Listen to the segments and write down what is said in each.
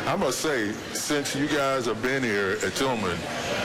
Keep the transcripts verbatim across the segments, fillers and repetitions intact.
I must say, since you guys have been here at Tillman,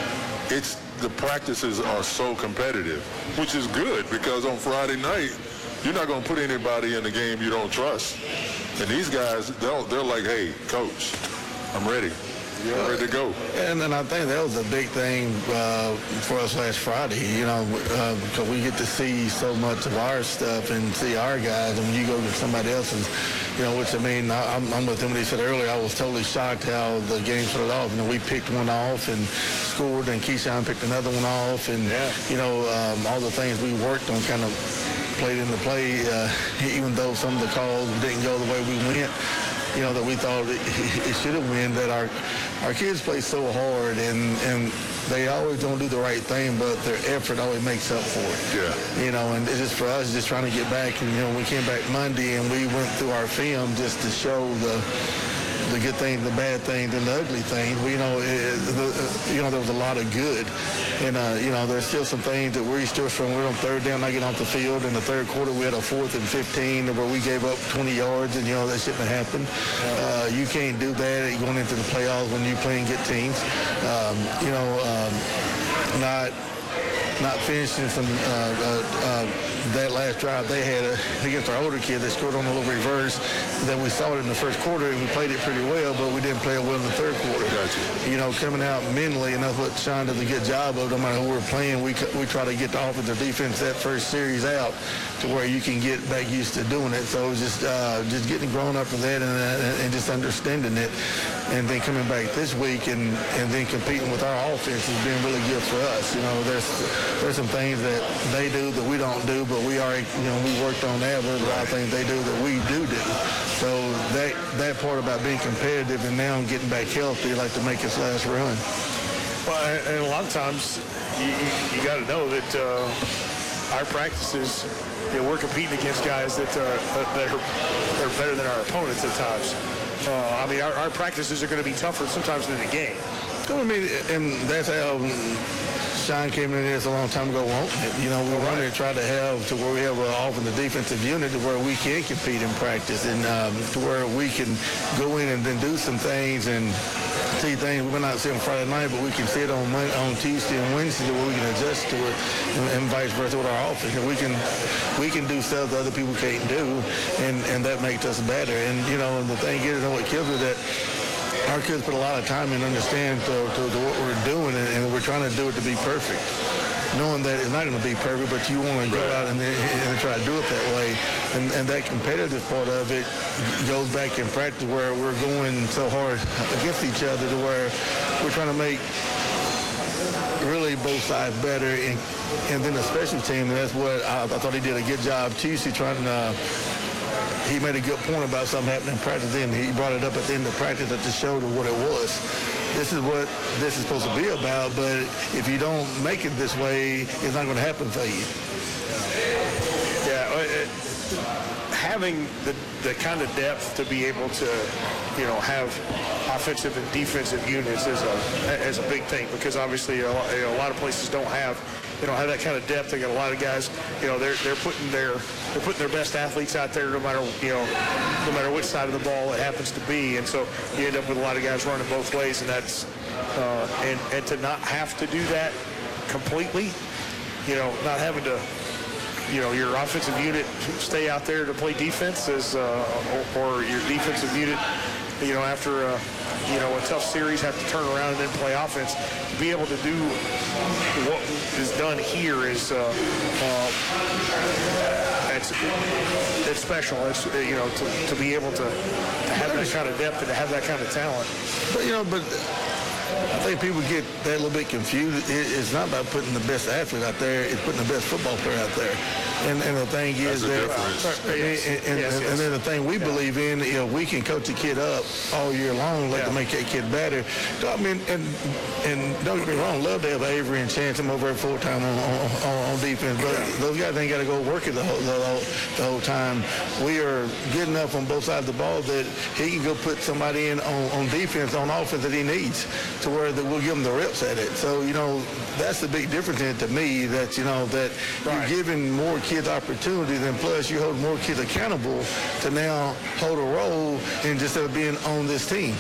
it's the practices are so competitive, which is good because on Friday night, you're not going to put anybody in the game you don't trust. And these guys, they're, they're like, hey, coach, I'm ready. You're uh, ready to go. And then I think that was a big thing uh, for us last Friday, you know, uh, because we get to see so much of our stuff and see our guys. And when you go to somebody else's, you know, which I mean, I, I'm, I'm with them. When he said earlier, I was totally shocked how the game started off. You know, we picked one off and scored, and Keyshawn picked another one off. And, yeah. you know, um, all the things we worked on kind of played into play, uh, even though some of the calls didn't go the way we went. You know, that we thought it, it should have won, that our our kids play so hard, and, and they always don't do the right thing, but their effort always makes up for it. Yeah. You know, and it's just for us, just trying to get back. And, you know, we came back Monday, and we went through our film just to show the the good things, the bad things, and the ugly things. We, you know, it, the, you know, there was a lot of good. And, uh, you know, there's still some things that we're still from. We're on third down, not getting off the field. In the third quarter, we had a fourth and fifteen where we gave up twenty yards, and, you know, that shouldn't have happened. Uh, you can't do that going into the playoffs when you're playing good teams. Um, you know, um, not not finishing some uh, uh, uh, that last drive they had uh, against our older kid. They scored on a little reverse that we saw it in the first quarter, and we played it pretty well, but we didn't play it well in the third quarter. Gotcha. You know, coming out mentally, and that's what Sean does a good job of. No matter who we're playing, we we try to get the offensive defense that first series out to where you can get back used to doing it. So it was just uh, just getting grown up from that and, uh, and just understanding it, and then coming back this week and, and then competing with our offense has been really good for us. You know, there's there's some things that they do that we don't do, but we are, you know, we worked on that. There's a lot of things they do that we do do. So that that part about being competitive and now getting back healthy, like to make us last run. Well, and a lot of times you, you, you got to know that uh, our practices, you know, we're competing against guys that, uh, that, are, that are better than our opponents at times. Uh, I mean, our, our practices are going to be tougher sometimes than the game. I mean, and that's how Sean came in this a long time ago, won't it? You know, we right. wanted to try to have to where we have an offensive defensive unit to where we can compete in practice, and um, to where we can go in and then do some things and see things we might not see on Friday night, but we can see it on Monday, on Tuesday and Wednesday where we can adjust to it, and, and vice versa with our offense. And we can we can do stuff that other people can't do, and, and that makes us better. And, you know, and the thing is, you know, what kills me that our kids put a lot of time in understand to, to, to what we're doing, and, and we're trying to do it to be perfect, knowing that it's not going to be perfect, but you want to go out and, and try to do it that way. And, and that competitive part of it goes back in practice where we're going so hard against each other to where we're trying to make really both sides better. And, and then the special team, and that's what I, I thought he did a good job Tuesday trying to uh, he made a good point about something happening in practice, and he brought it up at the end of practice to show to what it was. This is what this is supposed to be about, but if you don't make it this way, it's not going to happen for you. Yeah, it, having the, the kind of depth to be able to, you know, have offensive and defensive units is a is a big thing, because obviously a lot, you know, a lot of places don't have they don't have that kind of depth. They got a lot of guys, you know, they're they're putting their they're putting their best athletes out there, no matter you know no matter which side of the ball it happens to be, and so you end up with a lot of guys running both ways, and that's uh, and and to not have to do that completely, you know, not having to. You know, your offensive unit stay out there to play defense, is, uh, or, or your defensive unit, you know, after a, you know, a tough series have to turn around and then play offense. To be able to do what is done here is, uh, uh, it's, it's special. It's, you know, to, to be able to, to have that kind of depth and to have that kind of talent. But, you know, but I think people get that a little bit confused. It's not about putting the best athlete out there. It's putting the best football player out there. And, and the thing is that, uh, yes. and, and, yes, yes. and then the thing we yeah. believe in, you know, we can coach a kid up all year long, let yeah. them make that kid better. I mean, and and don't get me wrong, love to have Avery and Chance him over full time on, on, on defense, but yeah. those guys ain't got to go work it the whole, the, whole, the whole time. We are good enough on both sides of the ball that he can go put somebody in on, on defense, on offense that he needs, to where that we'll give him the reps at it. So, you know, that's the big difference in it to me, that, you know, that right. you're giving more kids opportunities, and plus you hold more kids accountable to now hold a role and just of being on this team.